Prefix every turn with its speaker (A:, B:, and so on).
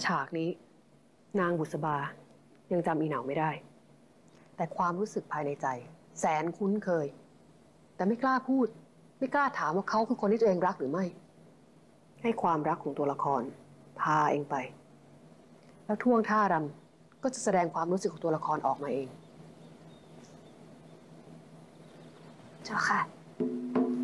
A: ฉากนี้นางบุษบายังจำอีเหนาไม่ได้ แต่ความรู้สึกภายในใจแสนคุ้นเคย แต่ไม่กล้าพูด ไม่กล้าถามว่าเขาคือคนที่ตัวเองรักหรือไม่ ให้ความรักของตัวละครพาเองไป แล้วท่วงท่ารำก็จะแสดงความรู้สึกของตัวละครออกมาเอง
B: เจ้าค่ะ